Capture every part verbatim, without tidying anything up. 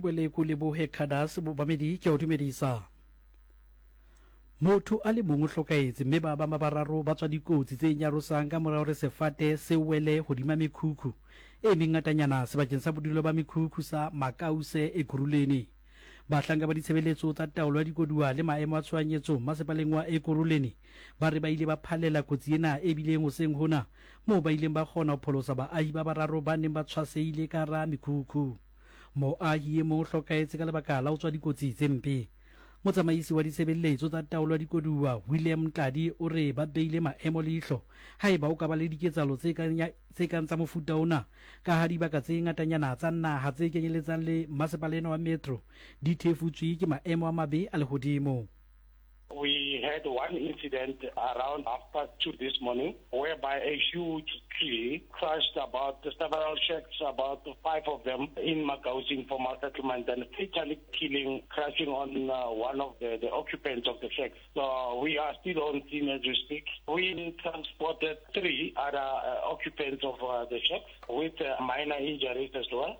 thubele ko lebohe Khadas bobamedi ke o dumedisa. Motho a le mongwe hlokaetse mme ba ba mabararo ba tswa dikotsi tse nyarosang ka morao re sefate se wele hodima mekhukhu e mengatanyana sebakeng sa bodulo ba mekhukhu sa Makause e Kuruleni. Bahlanga ba ditshebeletso tsa taolo ya dikoduwa le maemo a tshwanyetso masepaleng wa Ekuruleni ba re ba ile ba phalela kotsi ena e bileng hoseng hona moo ba ileng ba kgona ho pholosa baahi ba bararo ba neng ba tshwaseile ka hara mekhukhu. Moahi e mong hlokaetse ka lebaka la ho tswa dikotsi tse mpe. Motsamaisi wa ditshebeletso tsa taolo ya dikoduwa William Mtladi o re ba beile maemo leihlo haeba o ka ba le diketsahalo tse kang tsa mofuta ona ka ha dibaka tse ngatanyana tsa naha tse kenyeletsang le masepaleng wa Metro di thefutswe ke maemo a mabe a lehodimo. We had one incident around half past two this morning whereby a huge tree crushed about several shacks, about five of them in Makause informal settlement, and fatally killing, crashing on uh, one of the, the occupants of the shacks. So we are still on scene as we speak. We transported three other uh, occupants of uh, the shacks with uh, minor injuries as well.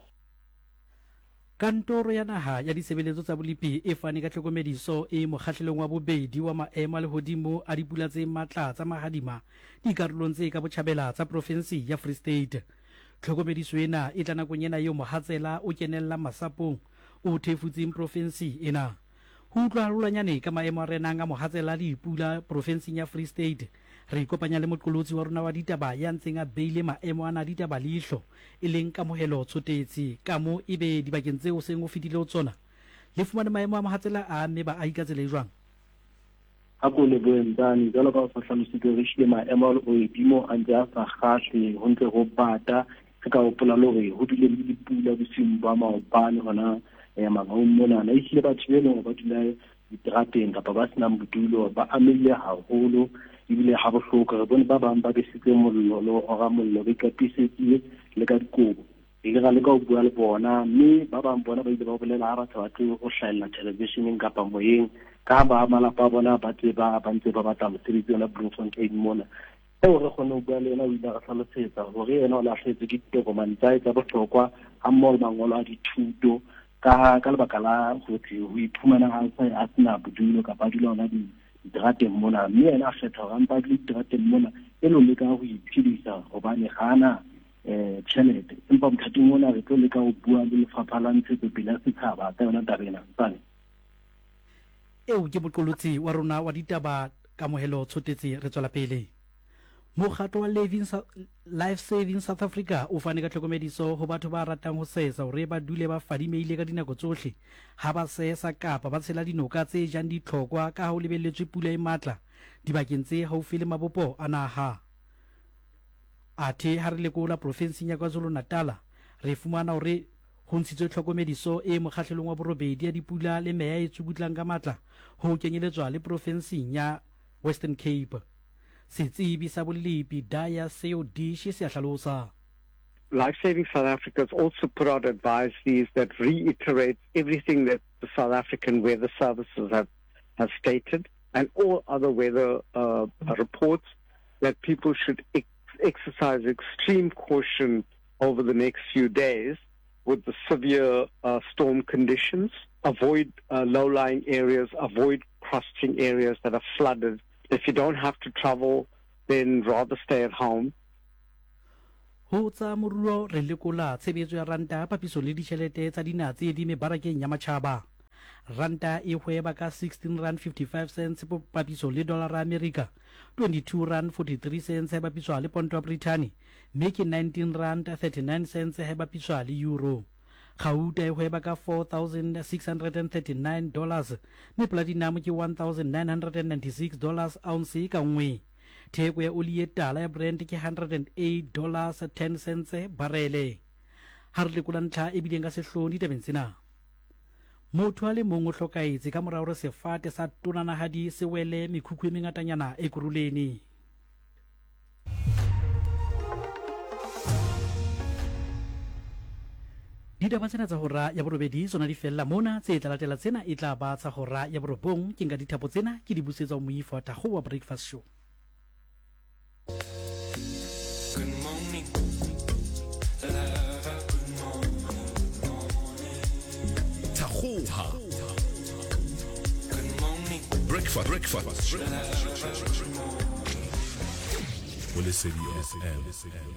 Kantoro ya naha ya ditshebeletso tsa bolipi e fane ka tlhokomediso e mokgahlelong wa bobedi wa maemo a lehodimo a dipula tse matla tsa mahadima dikarolong tse ka botjhabela tsa provinsi ya Free State. Tlhokomediso ena e tla nakong ena eo mohatsela o kenella masapong o thefutseng provinsi ena. Ho utlwa harolwanyane ka maemo a renang a mohatsela dipula provinsing ya Free State. Re kopanya le moqolotsi wa rona wa ditaba ya ntseng a beile maemo ana ditaba leihlo e leng kamohelo tshotetsi ka mo ebe dibakeng tseo seng o fitile ho tsona le fumane maemo a mohatsela a mme ba a ikatsela e jwang. Ha ko le boentane jalo ka ho hlalositse re shile maemo a lehodimo a ntse a sa kgahle ho ntse ho bata ka ho pola lore ho dile le dipula bosiung ba maobane hona ya magaung mona na isile batho ba leng ba dula diterateng kapa ba senang bodulo ba amile haholo ibile ha bohloko re bone ba bang ba besitse mollo lo ora mollo ba ikapisetse le ka dikobo ile ga le ka o bua le bona mme ba bang bona ba ile ba bolela ha batho ba tlo o hlahella televisioneng kapa moyeng ka ba malapa bona ba tseba ba ntse ba batla mosebetsi ona Bloemfontein mona eo re kgone ho bua le yena o ile a hlalosetsa hore yena o lahletse ke ditokomane tsa tsa bohlokwa ha mmoho mangolo a dithuto ka ka lebaka la ho iphumana a sena bodulo kapa dula ona di diterateng mona mme yena a kgetha hore mpa le diterateng mona e lo leka ho iphedisa hobane gana um tjhelete empa mothating mona re tlo leka ho bua le lefapha la ntshetsopele ya setjhaba ka yona taba ena tsane eo ke moqolotsi wa rona wa ditaba kamohelo tshotetsi re tswela pele. Mokgatlo wa Life Saving South Africa o fane ka tlhokomediso ho batho ba ratang ho sesa hore ba dule ba fadimeile ka dinako tsohle ha ba sesa kapa ba tshela dinoka tse jang ditlhokwa ka ha o lebelletswe pula e matla dibakeng tse haufi le mabopo a naha. Athe ha re lekola provinsing ya KwaZulu-Natal re fumana hore ho ntshitswe tlhokomediso e mokgahlelong wa borobedi ya dipula le meya e tsubutlang ka matla ho kenyeletswa le provinsing ya Western Cape. Setsebi sa bolipi Daya Seo Dishi se a hlalosa. Life Saving South Africa has also put out advisories that reiterate everything that the South African Weather Services have, have stated and all other weather uh, reports that people should ex exercise extreme caution over the next few days with the severe uh, storm conditions. Avoid uh, low-lying areas, avoid crossing areas that are flooded. If you don't have to travel, then rather stay at home. Ho tsa moruo re lekola tshebetso ya ranta papiso le ditjhelete tsa dinaha tse di mebarakeng ya matjhaba. Ranta e hweba ka sixteen rand fifty-five cents papiso le dollar America, twenty-two rand forty-three cents ha papiswa le pound ya Britain, mme ke nineteen rand thirty-nine cents ha papiswa le euro. Gauta e hweba ka four thousand six hundred thirty-nine dollars, mme platinum ke one thousand nine hundred ninety-six dollars ounce ka nngwe. Theko ya oli e tala ya Brent ke one hundred eight dollars ten cents barele. Ha re lekola ntlha e bileng ka sehlooho ditabeng tsena. Motho a le mong o hlokaetse ka morao re sefate sa tonanahadi se wele mekhukhu e mengatanyana e Kuruleni. Ditaba tsena tsa hora ya borobedi tsona di fella mona tse tla latela tsena e tla ba tsa hora ya borobong ke nka dithapo tsena ke di busetsa moifo ta go wa breakfast show. Good morning. Love, good morning. Good morning. thakgoha. Good morning. Breakfast, breakfast. With the city F M.